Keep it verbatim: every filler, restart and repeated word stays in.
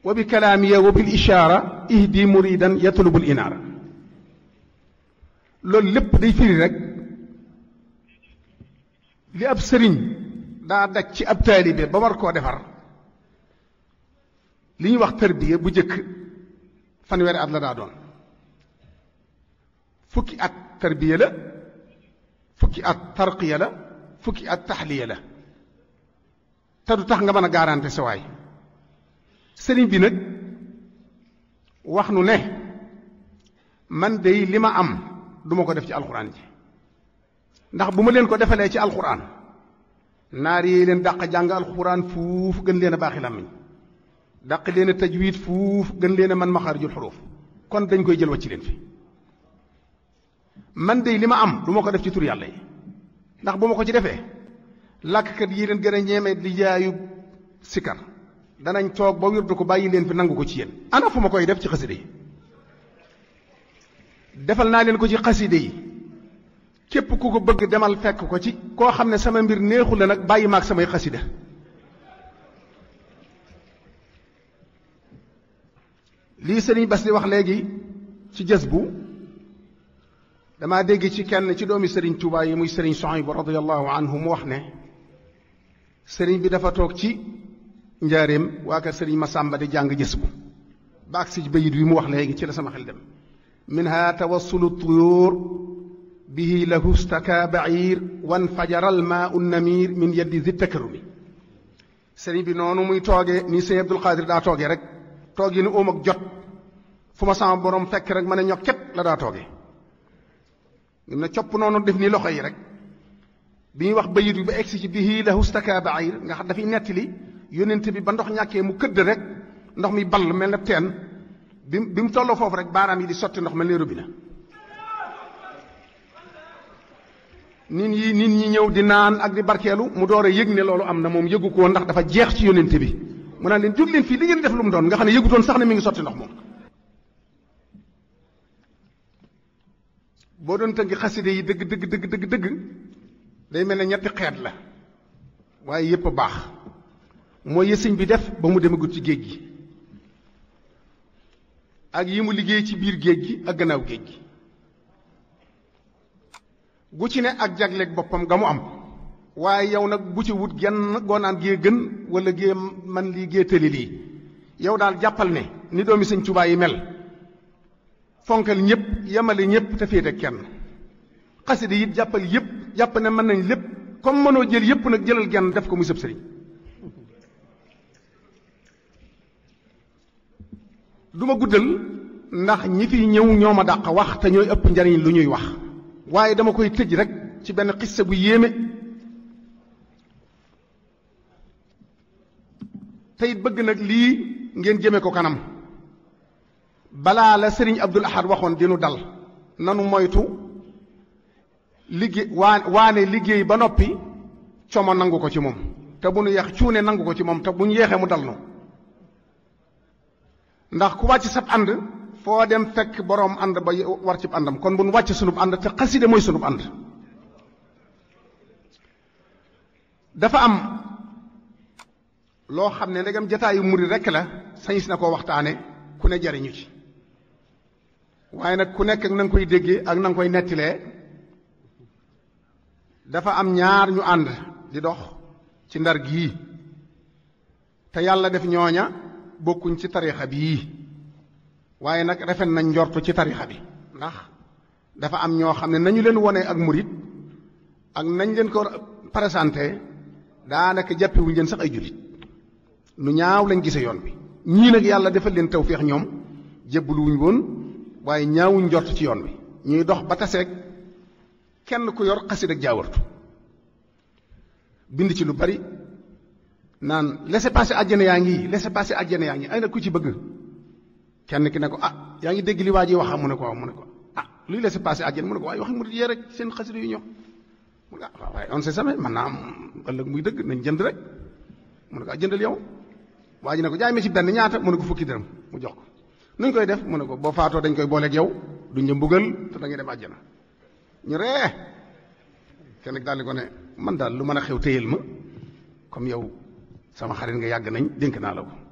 wa bi kalaamiya wa bil ishaara ihdi muridan yatlubul inaara loolu lépp day firi rek li ab sëriñ daa daj ci ab taalibe ba war koo defar li ñuy wax tarbiya bu jëkk fanweeri at la daa doon fukki at tarbiya la fukki at tarqiya la fukki at taxliya la te du tax nga mën a garanté sa waay sëriñ bi nag wax nu ne man dey li ma am duma ko def ci alxuraan ji ndax bu ma leen ko defalee ci alxuraan naar yi leen dàq jàng alxuraan fuuf gën leen a baaxi làmmiñ dàq leen a tajwiid fuuf gën leen a man maxaarijul xuruuf kon dañ koy jël wacci leen fi man dey li ma am duma ko def ci tur yàlla yi ndax bu ma ko ci defee làkkat yi leen gën a ñeeme di jaayu sikar danañ toog ba wirdu ko bàyyi leen fi nangu ko ci yéen ana fu ma koy def ci xaside yi defal naa leen ko ci xaside yi képp ku ko bëgg demal fekk ko ci koo xam ne sama mbir neexul la nag bàyyi maag samay xasida lii sëriñ Bas di wax léegi ci jës bu damaa dégg ci kenn ci doomi sëriñ Tuubaa yi muy sëriñ Suhaybu radiyallahu anhu mu wax ne sëriñ bi dafa toog ci njaareem waa kër sëriñ Masamba di jàng jës bu ba agsi ci bayit wi mu wax léegi ci la sama xel dem minha tawassulu tuyur bihi lahu staka bair wan fajaral maa un namir min yeddi zi takarumi sëriñ bi noonu muy toogee nii sëñ Abdul Qadir daa toogee rek toog yi ni óom ak jot fu ma sama borom fekk rek ma ne ñokket la daa toogee ñu ne copp noonu def nii loxo yi rek bi ñuy wax bayit bi ba egsi ci bihi lahu staka bair nga xam dafay nettali yónnent bi ba ndox ñàkkee mu këdd rek ndox mi ball mel na teen bi bi mu tolloo foofu rek baaraam yi di sotti ndox mel ne robinet nit ñi nit ñi ñëw di naan ak di barkeelu mu door a yëg ne loolu am na moom yëgu ko woon ndax dafa jeex ci yónnent bi mu naan leen jóg leen fii li ngeen def lu mu doon nga xam ne yëgutoon sax ne mi ngi sotti ndox moom boo doon tënk xaside yi dëgg dëgg dëgg dëgg dëgg day mel ne ñetti xeet la waaye yépp a baax mooy yësiñ bi def ba mu demagut ci géej gi ak yi mu liggéey ci biir géej gi ak gannaaw géej gi gu ci ne ak jagleeg boppam nga mu am waaye yow nag bu ci wut genn goonaan gee gën wala gee man lii gee tëli lii yow daal jàppal ne ni doomi sëñ Tuubaa yi mel fonkal ñëpp yemale ñëpp te féete kenn xasida yi jàppal yëpp jàpp ne mën nañ lépp comme mënoo jël yëpp nag jëlal genn def ko muy sëb sëriñ du ma guddal ndax ñi fi ñëw ñoo ma dàq wax te ñooy ëpp njariñ lu ñuy wax waaye dama koy tëj rek ci benn xissa bu yéeme tey bëgg nag lii ngeen jëme ko kanam balaa la sëriñ Abdul Ahad waxoon dinu dal nanu moytu liggéey waa waane liggéey ba noppi como nangu ko ci moom te bu nu yeex cuune nangu ko ci moom te bu ñu yeexee mu dal no ndax ku wàcc sab ànd foo dem fekk boroom ànd ba war ci àndam kon bu nu wàcc sunub ànd te xaside mooy sunub ànd dafa am loo xam ne ndegam jataayu murid rekk la sañis na koo waxtaane ku ne jariñu ci waaye nag ku nekk ak na nga koy déggee ak na nga koy nettilee dafa am ñaar ñu ànd di dox ci ndar gii te yàlla def ñooña bokkuñ ci tariixa bii waaye nag rafet nañ njortu ci tariixa bi ndax dafa am ñoo xam ne nañu leen wone ak murid ak nañ leen ko présenté daanaka jàppewuñ leen sax ay jullit nu ñaaw lañ gise yoon bi ñii nag yàlla defal leen tawféex ñoom jébbaluwuñ woon waaye ñaawuñ njort ci yoon bi ñuy dox ba taseeg kenn ku yor xasid ak jaawartu bind ci lu bari naan laissez-passer àjjana yaa ngi laissez-passer àjjana yaa ngi ay na ku ci bëgg kenn ki ne ko ah yaa ngi dégg li waa ji wax mu ne ko waaw mu ne ko ah luy laissez-passer àjjana mu ne ko waaye wax mu yee rek seen xasid yu ñëw mu ne ah waaye on sait jamais man naa am ëllëg muy dëgg nañ jënd rek mu ne ko ah jëndal yow waa ji ne ko jaay ma ci benn ñaata mu ne ko fukki dërëm mu jox ko nuñ koy def mu ne ko boo faatoo dañ koy booleeg yow duñ la mbugal te da ngay dem àjjana ñu ree kenn daal di ko ne man daal lu mën a xew téyel ma comme yow sama xarit nga yàgg nañ dénk naa la ko